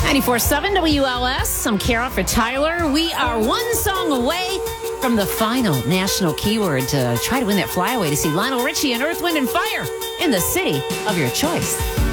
94.7 WLS. I'm Kara for Tyler. We are one song away from the final national keyword to try to win that flyaway to see Lionel Richie and Earth, Wind, and Fire in the city of your choice.